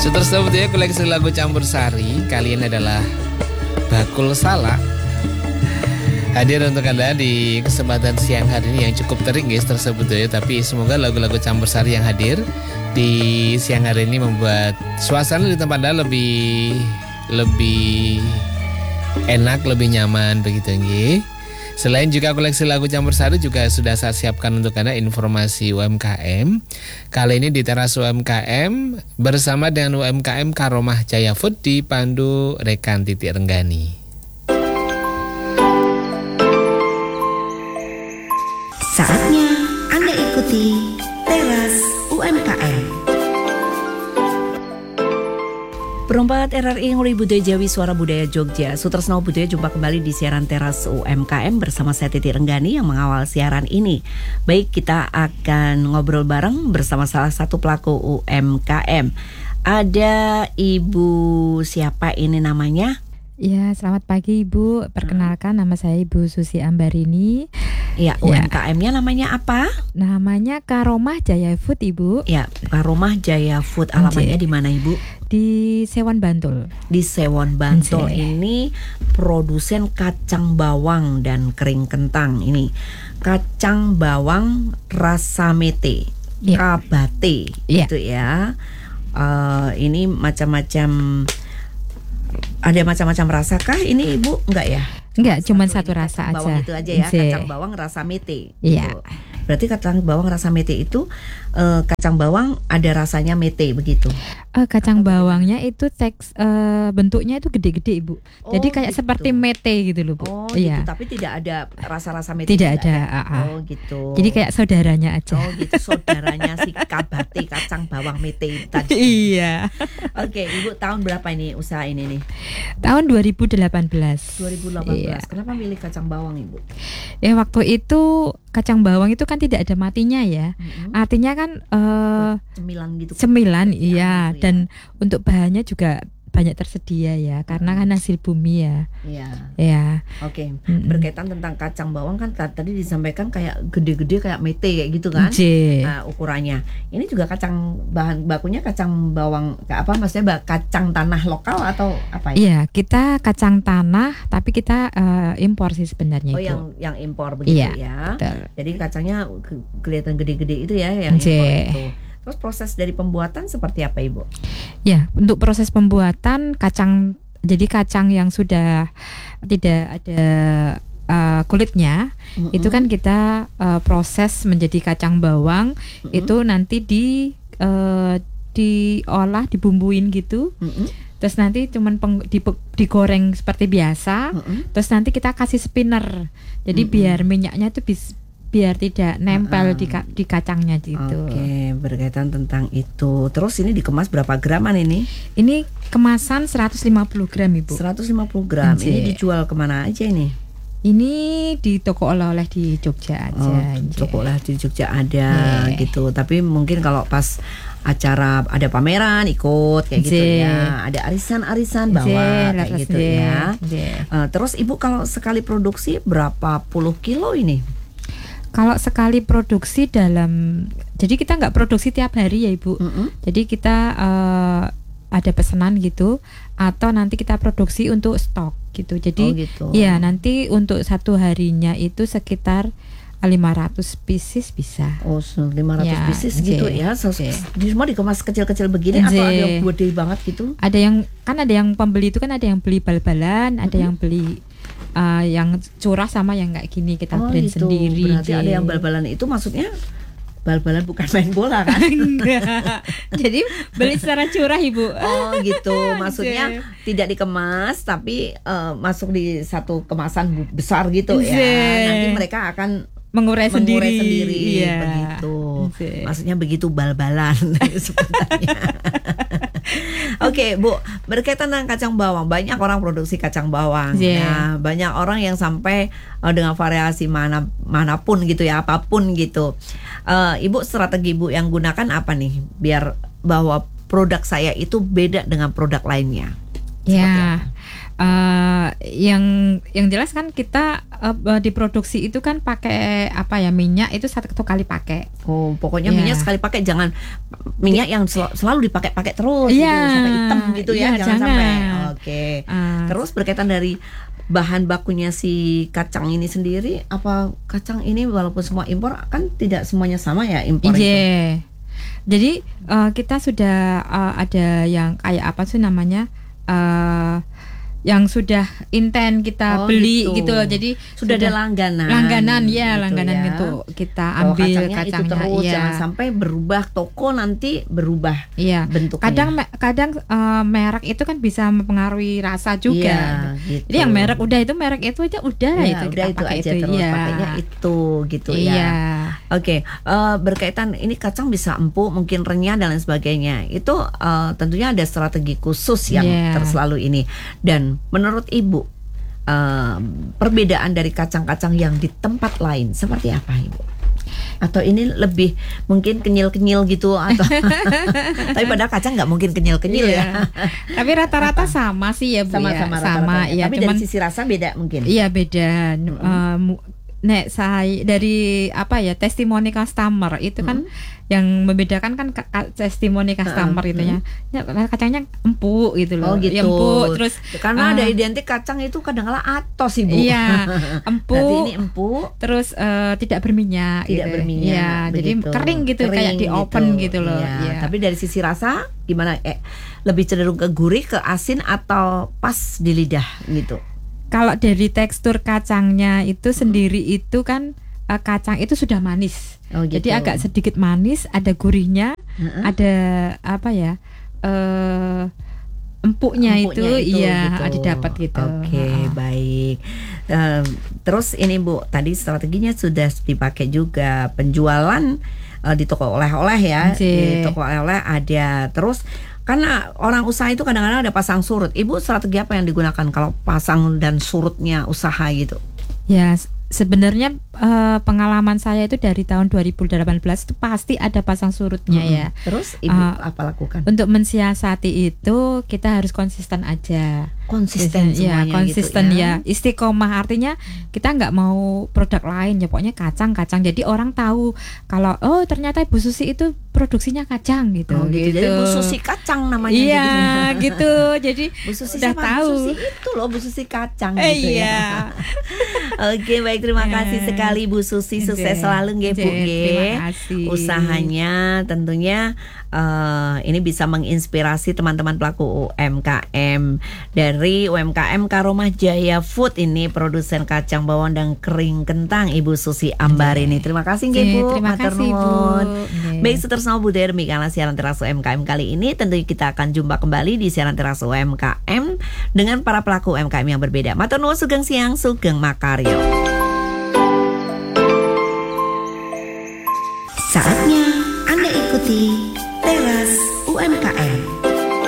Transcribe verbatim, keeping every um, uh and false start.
Seterusnya budaya koleksi lagu campur sari. Kali ini adalah Bakul Salak. Hadir untuk Anda di kesempatan siang hari ini yang cukup terik guys tersebut ya. Tapi semoga lagu-lagu campur sari yang hadir di siang hari ini membuat suasana di tempat Anda lebih lebih enak, lebih nyaman begitu nggih. Selain juga koleksi lagu campur sari juga sudah saya siapkan untuk Anda informasi U M K M. Kali ini di teras U M K M bersama dengan U M K M Karomah Jaya Food dipandu rekan Titi Renggani. Saatnya Anda ikuti Teras U M K M. Perompak R R I Nguri Budaya Jawi Suara Budaya Jogja. Sutresno Budaya jumpa kembali di siaran Teras U M K M bersama saya Titi Renggani yang mengawal siaran ini. Baik, kita akan ngobrol bareng bersama salah satu pelaku U M K M. Ada Ibu siapa ini namanya? Ya, selamat pagi Ibu. Perkenalkan, nama saya Ibu Susi Ambarini. Ya, U M K M-nya namanya apa? Namanya Karomah Jaya Food, Ibu. Ya, Karomah Jaya Food. Alamatnya di mana, Ibu? Di Sewon Bantul. Di Sewon Bantul. Ance. Ini produsen kacang bawang dan kering kentang. Ini kacang bawang rasa mete, Ya. kabate, Ya. gitu ya. Uh, ini macam-macam. Ada macam-macam rasa kah ini Ibu? Enggak ya? Enggak, cuma Satu satu ini rasa kacang bawang aja. itu aja ya, Ance. kacang bawang rasa mete. Iya. Gitu. Berarti kacang bawang rasa mete itu uh, kacang bawang ada rasanya mete begitu. Eh, kacang bawangnya itu teks eh, bentuknya itu gede-gede Ibu. Oh, Jadi kayak gitu. seperti mete gitu loh Bu. Oh Iya. gitu, tapi tidak ada rasa-rasa mete. Tidak ada, ah, ah. Oh gitu. Jadi kayak saudaranya aja. Oh gitu, saudaranya si kabate kacang bawang mete tadi. Iya. Oke, Ibu tahun berapa ini usaha ini nih? Tahun dua ribu delapan belas. dua ribu delapan belas. Iya. Kenapa milih kacang bawang Ibu? Ya waktu itu kacang bawang itu kan tidak ada matinya ya. Mm-hmm. Artinya kan eh Cemilan gitu. cemilan Gitu iya, ya. dan untuk bahannya juga banyak tersedia ya, karena kan hasil bumi ya. Iya. Ya. Oke, Mm-mm. berkaitan tentang kacang bawang kan ta- tadi disampaikan kayak gede-gede kayak mete kayak gitu kan? J. Nah, ukurannya. Ini juga kacang bahan bakunya kacang bawang kayak apa maksudnya ba- kacang tanah lokal atau apa ya? Iya, kita kacang tanah tapi kita eh, impor sih sebenarnya Oh, itu. yang yang impor begitu Iya, ya. betul. Jadi kacangnya ke- kelihatan gede-gede itu ya yang J. impor itu. Terus proses dari pembuatan seperti apa Ibu? Ya, untuk proses pembuatan kacang, jadi kacang yang sudah tidak ada eh, kulitnya, Mm-mm. itu kan kita eh, proses menjadi kacang bawang. Mm-mm. Itu nanti di eh, diolah, dibumbuin gitu. Mm-mm. Terus nanti cuman peng, dipe- digoreng seperti biasa. Mm-mm. Terus nanti kita kasih spinner. Jadi Mm-mm. biar minyaknya itu bis, biar tidak nempel Uh-uh. di ka- di kacangnya gitu. Oke, berkaitan tentang itu. Terus ini dikemas berapa graman ini? Ini kemasan seratus lima puluh gram Ibu. seratus lima puluh gram. J. Ini dijual kemana aja ini? Ini di toko oleh-oleh di Jogja aja. Oh, J. toko lah di Jogja ada Iya. gitu. Tapi mungkin kalau pas acara ada pameran ikut kayak gitu J. ya. Ada arisan-arisan J, bawa kayak laras gitu J. ya. J. Eh, terus Ibu kalau sekali produksi berapa puluh kilo ini? Kalau sekali produksi dalam, jadi kita nggak produksi tiap hari ya Ibu. Mm-mm. Jadi kita eh, ada pesanan gitu, atau nanti kita produksi untuk stok gitu. Jadi Oh, gitu. ya nanti untuk satu harinya itu sekitar lima ratus pieces bisa. Oh, lima ratus Ya, pieces J. gitu ya. So, J. di semua dikemas kecil-kecil begini J. atau ada yang gede banget gitu? Ada yang kan ada yang pembeli itu kan ada yang beli bal-balan, ada Mm-mm. yang beli uh, yang curah sama yang kayak gini kita Oh, brand gitu. sendiri. Berarti ada yang bal-balan itu maksudnya bal-balan bukan main bola kan? Enggak. Jadi beli secara curah Ibu. Oh gitu, maksudnya tidak dikemas tapi eh, masuk di satu kemasan bu- besar gitu ya. J. Nanti mereka akan Mengurai mengurai sendiri. sendiri, Iya. begitu. J. Maksudnya begitu bal-balan sebenarnya. Oke Bu, berkaitan dengan kacang bawang, banyak orang produksi kacang bawang. J. Ya, banyak orang yang sampai eh, dengan variasi mana manapun gitu ya, apapun gitu. Eh, Ibu strategi Ibu yang gunakan apa nih biar bahwa produk saya itu beda dengan produk lainnya? Seperti Ya. Uh, yang yang jelas kan kita uh, diproduksi itu kan pakai apa ya, minyak itu satu kali pakai. Oh, pokoknya Ya. minyak sekali pakai, jangan minyak yang sel- selalu dipakai-pakai terus Ya. gitu, sampai hitam gitu ya, Ya, jangan, jangan. sampai. Oke. Uh, Terus berkaitan dari bahan bakunya si kacang ini sendiri, apa kacang ini walaupun semua impor kan tidak semuanya sama ya impor itu? Iya. Jadi uh, kita sudah uh, ada yang kayak apa sih namanya? Uh, yang sudah intent kita Oh, beli gitu. gitu loh. Jadi Sudah ada langganan. langganan ya, gitu langganan ya. gitu. Kita Bahwa ambil kacangnya, kacangnya, itu terus, iya. jangan sampai berubah toko nanti berubah Iya. bentuknya. Kadang me- kadang uh, merek itu kan bisa mempengaruhi rasa juga. Iya, gitu. Jadi yang merek udah itu merek itu aja udah lah Ya, itu udah kita itu pakai aja itu. terus Iya. pakainya itu gitu Iya. ya. Oke, eh, berkaitan ini kacang bisa empuk, mungkin renyah dan lain sebagainya. Itu eh, tentunya ada strategi khusus yang Yeah. terselalu ini. Dan menurut Ibu, eh, perbedaan dari kacang-kacang yang di tempat lain seperti apa, Ibu? Atau ini lebih mungkin kenyil-kenyil gitu atau tapi padahal kacang nggak mungkin kenyil-kenyil ya. Tapi rata-rata sama sih ya Bu Sama-sama ya. Sama rata-ratanya. ya. Tapi Cuman dari sisi rasa beda mungkin. iya beda. Eh, mu- Nek saya dari apa ya, testimoni customer itu kan yang membedakan kan ka- ka- testimoni customer Uh-uh. itu ya. Ya, kacangnya empuk gitu loh. Oh gitu. Ya, empuk terus Karena ada eh, identik kacang itu kadang-kala atos, Ibu. iya, Berarti empuk. ini empuk, Terus eh, tidak berminyak tidak gitu. berminyak. Iya, jadi begitu. kering gitu kayak Kering di open gitu, loh. Iya. Iya. Tapi dari sisi rasa gimana? Eh, lebih cenderung ke gurih, ke asin atau pas di lidah gitu? Kalau dari tekstur kacangnya itu sendiri itu kan eh, kacang itu sudah manis. Oh, gitu. Jadi agak sedikit manis, ada gurihnya, Heeh. ada apa ya? eh empuknya, itu, Empuknya itu, iya gitu. ada dapat gitu. Oke, Heeh. baik. Em, terus ini Bu, tadi strateginya sudah dipakai juga, penjualan eh, di toko oleh-oleh ya. Oke. Di toko oleh-oleh ada. Terus karena orang usaha itu kadang-kadang ada pasang surut. Ibu strategi apa yang digunakan kalau pasang dan surutnya usaha gitu? Ya, s- sebenarnya eh, pengalaman saya itu dari tahun dua ribu delapan belas itu pasti ada pasang surutnya ya. Mm-mm. Terus Ibu Ah, apa lakukan? Untuk mensiasati itu kita harus konsisten aja. Konsisten ya, semuanya konsisten gitu ya. Istiqomah artinya kita nggak mau produk lain ya, pokoknya kacang-kacang. Jadi orang tahu kalau oh ternyata Ibu Susi itu produksinya kacang gitu. Oh, gitu. Jadi Bu Susi kacang namanya. Iya, gitu. gitu. Jadi Bu Susi udah sama tahu. Bu Susi itu loh, Bu Susi kacang Eh, gitu iya. ya. Oke, baik, terima Ya. kasih sekali Bu Susi, sukses Oke. selalu nggih Bu Oke, nggih. terima kasih. Usahanya tentunya eh, ini bisa menginspirasi teman-teman pelaku U M K M. Dari U M K M Karomah Jaya Food ini produsen kacang bawang dan kering kentang Ibu Susi Ambarini. Terima kasih nggih Oke, Bu. terima Matur kasih, Bu. nuwun. Oke. Baik, seterusnya budaya demikianlah siaran Teras U M K M kali ini. Tentunya kita akan jumpa kembali di siaran Teras U M K M dengan para pelaku U M K M yang berbeda. Matur nuwun, sugeng siang, sugeng makaryo. Saatnya Anda ikuti Teras U M K M.